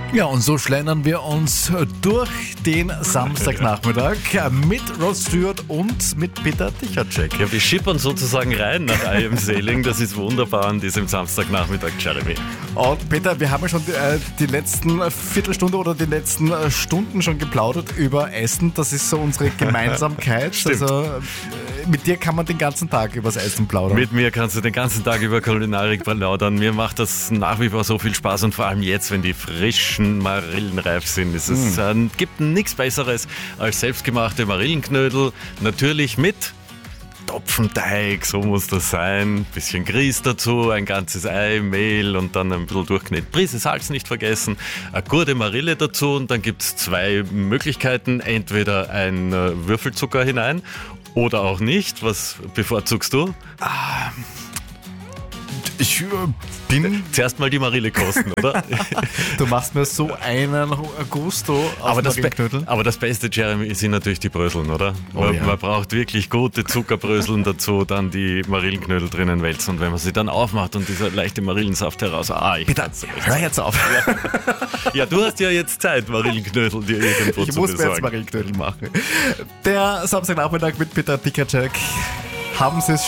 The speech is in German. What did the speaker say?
Ja, und so schlendern wir uns durch den Samstagnachmittag mit Rod Stewart und mit Peter Tichatschek. Ja, wir schippern sozusagen rein nach I Am Sailing. Das ist wunderbar an diesem Samstagnachmittag, Jeremy. Und Peter, wir haben ja schon die letzten Viertelstunde oder die letzten Stunden schon geplaudert über Essen. Das ist so unsere Gemeinsamkeit. Also mit dir kann man den ganzen Tag übers Essen plaudern. Mit mir kannst du den ganzen Tag über Kulinarik plaudern. Mir macht das nach wie vor so viel Spaß und vor allem jetzt, wenn die frischen Marillen reif sind. Es gibt nichts Besseres als selbstgemachte Marillenknödel. Natürlich mit Topfenteig, so muss das sein. Bisschen Grieß dazu, ein ganzes Ei, Mehl und dann ein bisschen durchknetet. Prise Salz nicht vergessen, eine gute Marille dazu und dann gibt es zwei Möglichkeiten. Entweder ein Würfelzucker hinein oder auch nicht. Was bevorzugst du? Ich bin... Zuerst mal die Marille kosten, oder? Du machst mir so einen Gusto auf Aber Marillenknödel. aber das Beste, Jeremy, sind natürlich die Bröseln, oder? Man braucht wirklich gute Zuckerbröseln dazu, dann die Marillenknödel drinnen wälzen und wenn man sie dann aufmacht und dieser leichte Marillensaft heraus, Peter, hör jetzt auf. Ja, du hast ja jetzt Zeit, Marillenknödel dir irgendwo Ich zu muss mir jetzt besorgen. Marillenknödel machen. Der Samstagnachmittag mit Peter Tichatschek. Haben Sie es